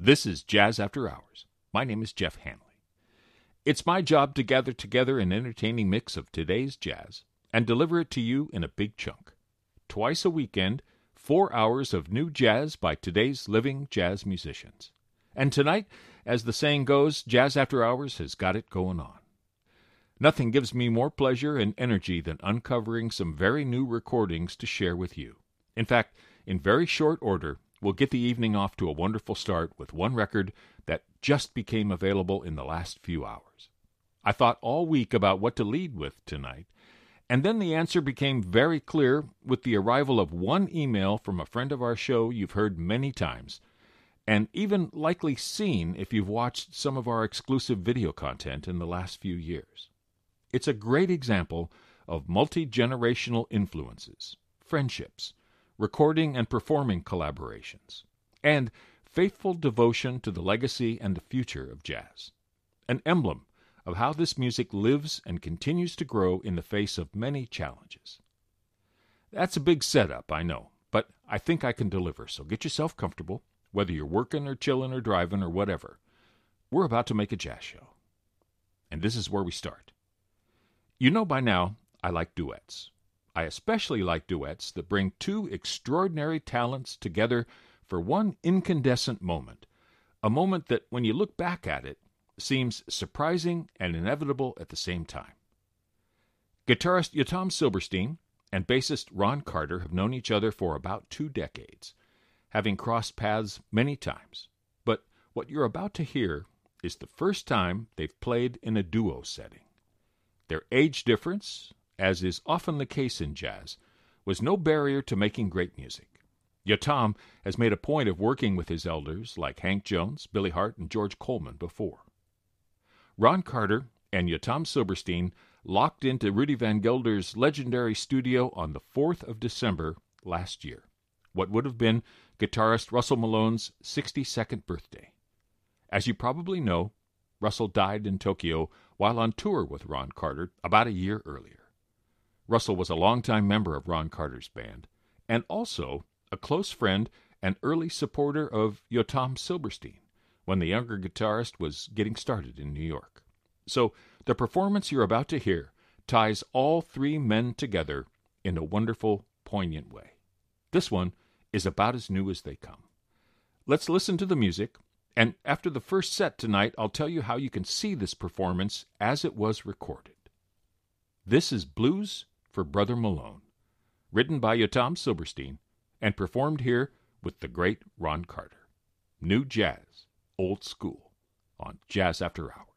This is Jazz After Hours. My name is Jeff Hanley. It's my job to gather together an entertaining mix of today's jazz and deliver it to you in a big chunk. Twice a weekend, 4 hours of new jazz by today's living jazz musicians. And tonight, as the saying goes, Jazz After Hours has got it going on. Nothing gives me more pleasure and energy than uncovering some very new recordings to share with you. In fact, in very short order, we'll get the evening off to a wonderful start with one record that just became available in the last few hours. I thought all week about what to lead with tonight, and then the answer became very clear with the arrival of one email from a friend of our show you've heard many times, and even likely seen if you've watched some of our exclusive video content in the last few years. It's a great example of multi-generational influences, friendships, recording and performing collaborations, and faithful devotion to the legacy and the future of jazz. An emblem of how this music lives and continues to grow in the face of many challenges. That's a big setup, I know, but I think I can deliver, so get yourself comfortable, whether you're working or chilling or driving or whatever. We're about to make a jazz show. And this is where we start. You know by now I like duets. I especially like duets that bring two extraordinary talents together for one incandescent moment, a moment that, when you look back at it, seems surprising and inevitable at the same time. Guitarist Yotam Silberstein and bassist Ron Carter have known each other for about 2 decades, having crossed paths many times. But what you're about to hear is the first time they've played in a duo setting. Their age difference, as is often the case in jazz, was no barrier to making great music. Yotam has made a point of working with his elders like Hank Jones, Billy Hart, and George Coleman before. Ron Carter and Yotam Silberstein locked into Rudy Van Gelder's legendary studio on the 4th of December last year, what would have been guitarist Russell Malone's 62nd birthday. As you probably know, Russell died in Tokyo while on tour with Ron Carter about a year earlier. Russell was a longtime member of Ron Carter's band, and also a close friend and early supporter of Yotam Silberstein when the younger guitarist was getting started in New York. So the performance you're about to hear ties all three men together in a wonderful, poignant way. This one is about as new as they come. Let's listen to the music, and after the first set tonight, I'll tell you how you can see this performance as it was recorded. This is Blues for Brother Malone, written by Yotam Silberstein and performed here with the great Ron Carter. New jazz, old school, on Jazz After Hours.